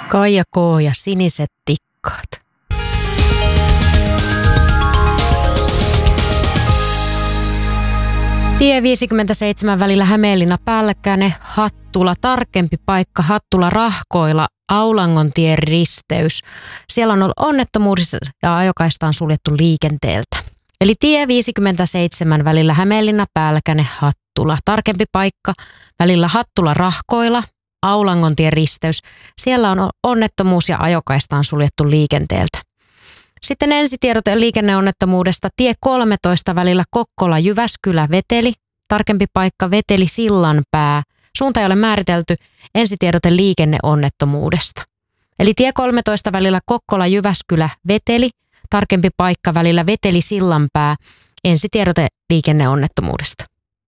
Kaija K. ja Siniset tikkaat. Tie 57 välillä Hämeenlinna-Pälkäne, Hattula, tarkempi paikka Hattula-Rahkoilla, Aulangontien risteys. Siellä on ollut onnettomuus ja ajokaista on suljettu liikenteeltä. Eli tie 57 välillä Hämeenlinna-Pälkäne, Hattula, tarkempi paikka välillä Hattula-Rahkoilla, Aulangontien risteys. Siellä on onnettomuus ja ajokaista on suljettu liikenteeltä. Sitten ensitiedote liikenneonnettomuudesta tie 13 välillä Kokkola-Jyväskylä-Veteli, tarkempi paikka Veteli-Sillanpää. Suunta ei ole määritelty, ensitiedote liikenneonnettomuudesta. Eli tie 13 välillä Kokkola-Jyväskylä-Veteli, tarkempi paikka välillä Veteli-Sillanpää, ensitiedote liikenneonnettomuudesta.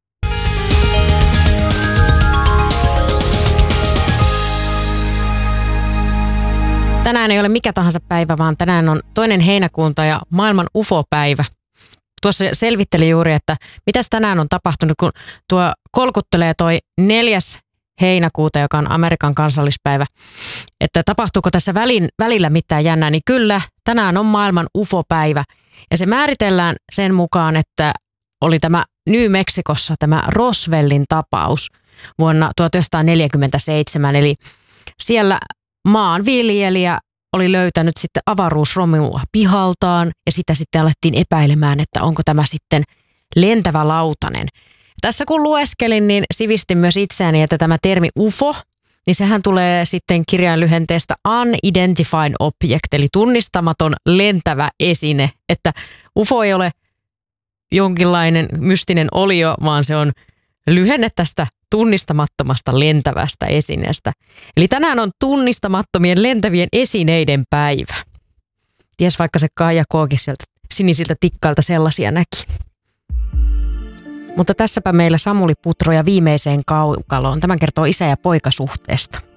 Tänään ei ole mikä tahansa päivä, vaan tänään on 2. heinäkuuta ja maailman UFO-päivä. Tuossa selvittelin juuri, että mitäs tänään on tapahtunut, kun tuo kolkuttelee toi 4. heinäkuuta, joka on Amerikan kansallispäivä. Että tapahtuuko tässä välillä mitään jännää, niin kyllä, tänään on maailman UFO-päivä. Ja se määritellään sen mukaan, että oli tämä New Mexicossa tämä Roswellin tapaus vuonna 1947. Eli siellä maanviljelijä oli löytänyt sitten avaruusromua pihaltaan ja sitä sitten alettiin epäilemään, että onko tämä sitten lentävä lautanen. Tässä kun lueskelin, niin sivistin myös itseäni, että tämä termi UFO, niin sehän tulee sitten kirjainlyhenteestä Unidentified Object, eli tunnistamaton lentävä esine. Että UFO ei ole jonkinlainen mystinen olio, vaan se on lyhenne tästä tunnistamattomasta lentävästä esineestä. Eli tänään on tunnistamattomien lentävien esineiden päivä. Ties vaikka se Kaija Kookin sieltä sinisiltä tikkailta sellaisia näki. Mutta tässäpä meillä Samuli Putro ja viimeiseen kaukaloon. Tämän kertoo isä- ja poikasuhteesta.